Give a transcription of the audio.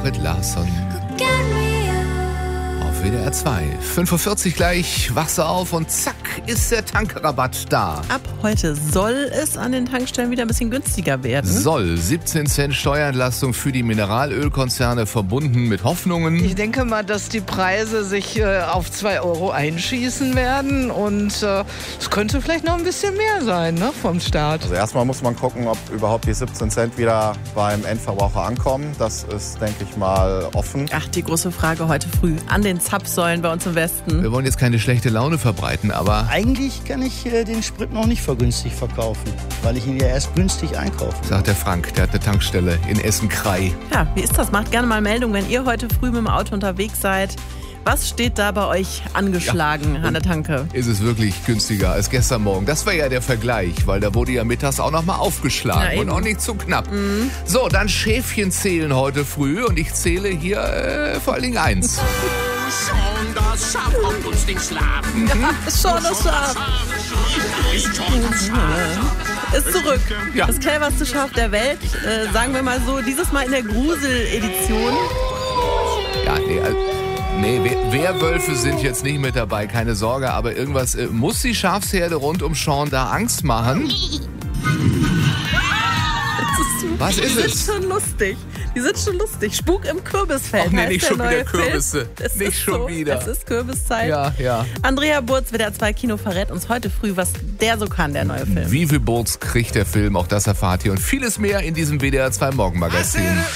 Marit Larsson. Auf WDR 2. 5:40 Uhr gleich, wachst du auf und zack, ist der Tankrabatt da. Ab heute soll es an den Tankstellen wieder ein bisschen günstiger werden. Soll. 17 Cent Steuerentlastung für die Mineralölkonzerne, verbunden mit Hoffnungen. Ich denke mal, dass die Preise sich auf 2 Euro einschießen werden und es könnte vielleicht noch ein bisschen mehr sein, ne, vom Staat. Also erstmal muss man gucken, ob überhaupt die 17 Cent wieder beim Endverbraucher ankommen. Das ist, denke ich mal, offen. Ach, die große Frage heute früh an den Zapfsäulen bei uns im Westen. Wir wollen jetzt keine schlechte Laune verbreiten, aber Eigentlich kann ich den Sprit noch nicht für günstig verkaufen, weil ich ihn ja erst günstig einkaufe. sagt der Frank, der hat eine Tankstelle in Essen-Krei. Ja, wie ist das? Macht gerne mal Meldung, wenn ihr heute früh mit dem Auto unterwegs seid. Was steht da bei euch angeschlagen an der Tanke? Ist es wirklich günstiger als gestern Morgen? Das war ja der Vergleich, weil da wurde ja mittags auch noch mal aufgeschlagen Ja, und auch nicht zu knapp. So, dann Schäfchen zählen heute früh und ich zähle hier vor allen Dingen 1. Schon das Schaf auf uns den Schlafen. Ist schon das Schaf. Ist zurück. Ja. Das cleverste Schaf der Welt. Sagen wir mal so, dieses Mal in der Grusel-Edition. Ja, nee, Werwölfe sind jetzt nicht mit dabei, keine Sorge, aber irgendwas muss die Schafsherde rund um Sean da Angst machen. Was ist Die es? sind schon lustig. Die sind schon lustig. Spuk im Kürbisfeld. Ach nee, heißt nicht der schon wieder neue Film. Kürbisse. Es Nicht ist schon so. wieder. Es ist Kürbiszeit. Ja. Andrea Burz, WDR 2 Kino, verrät uns heute früh, was der so kann, der neue Film. Wie viel Boots kriegt der Film? Auch das erfahrt ihr und vieles mehr in diesem WDR 2 Morgenmagazin.